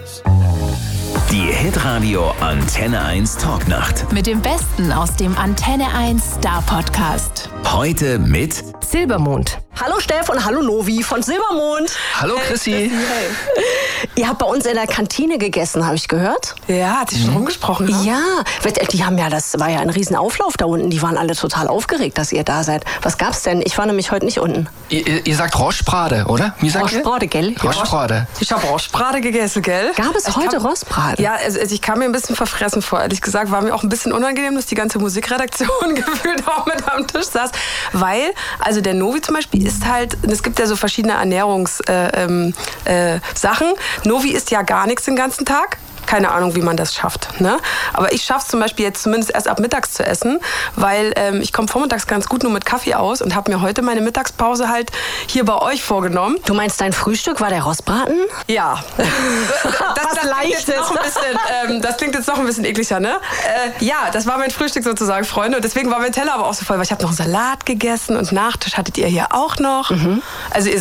Die Hitradio Antenne 1 Talknacht. Mit dem Besten aus dem Antenne 1 Star Podcast. Heute mit Silbermond. Hallo Steff und hallo Novi von Silbermond. Hallo Chrissy. Hey. Ihr habt bei uns in der Kantine gegessen, habe ich gehört. Ja, hat sich schon rumgesprochen, ne? Ja, die haben ja, das war ja ein Riesenauflauf da unten. Die waren alle total aufgeregt, dass ihr da seid. Was gab's denn? Ich war nämlich heute nicht unten. Ihr sagt Rostbrate, oder? Wie sagt ihr? Rostbrate, gell? Rostbrate. Ich habe Rostbrate gegessen, gell? Gab es heute Rostbrate? Ja, also ich kam mir ein bisschen verfressen vor. Ehrlich gesagt war mir auch ein bisschen unangenehm, dass die ganze Musikredaktion gefühlt auch mit am Tisch saß. Weil, also der Novi zum Beispiel isst halt, es gibt ja so verschiedene Ernährungssachen. Novi isst ja gar nichts den ganzen Tag. Keine Ahnung, wie man das schafft. Ne? Aber ich schaffe es zum Beispiel jetzt zumindest erst ab mittags zu essen, weil ich komme vormittags ganz gut nur mit Kaffee aus und habe mir heute meine Mittagspause halt hier bei euch vorgenommen. Du meinst, dein Frühstück war der Rostbraten? Ja. Was Leichtes. Das klingt jetzt noch ein bisschen ekliger, ne? Ja, das war mein Frühstück sozusagen, Freunde. Und deswegen war mein Teller aber auch so voll, weil ich habe noch einen Salat gegessen und Nachtisch hattet ihr hier auch noch. Also ihr